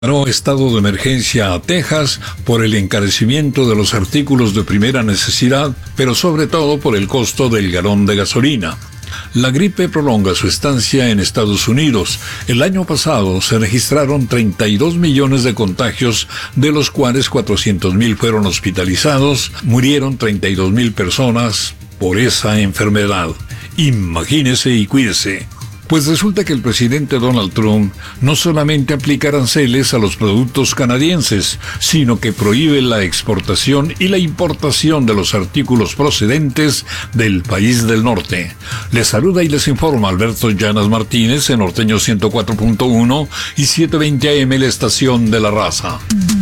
Declaró estado de emergencia a Texas por el encarecimiento de los artículos de primera necesidad, pero sobre todo por el costo del galón de gasolina. La gripe prolonga su estancia en Estados Unidos. El año pasado se registraron 32 millones de contagios, de los cuales 400,000 fueron hospitalizados. Murieron 32,000 personas por esa enfermedad. Imagínese y cuídese. Pues resulta que el presidente Donald Trump no solamente aplica aranceles a los productos canadienses, sino que prohíbe la exportación y la importación de los artículos procedentes del país del norte. Les saluda y les informa Alberto Llanas Martínez en Norteño 104.1 y 720 AM, la estación de la raza.